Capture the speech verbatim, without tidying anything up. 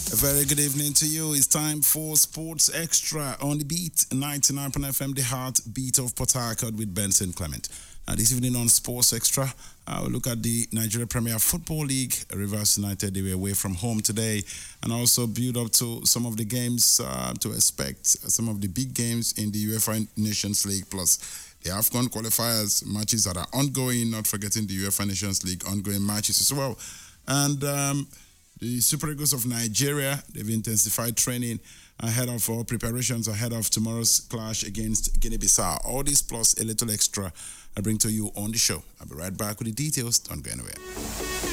A very good evening to you. It's time for Sports Extra on the beat, ninety-nine point nine F M, the heartbeat of Port Harcourt with Benson Clement. Now, this evening on Sports Extra, uh, we'll look at the Nigeria Premier Football League. Rivers United, they were away from home today, and also build up to some of the games uh, to expect, some of the big games in the UEFA Nations League, plus the AFCON qualifiers matches that are ongoing, not forgetting the UEFA Nations League ongoing matches as well. And um, the Super Eagles of Nigeria, they've intensified training ahead of all preparations ahead of tomorrow's clash against Guinea-Bissau. All this plus a little extra I bring to you on the show. I'll be right back with the details. Don't go anywhere.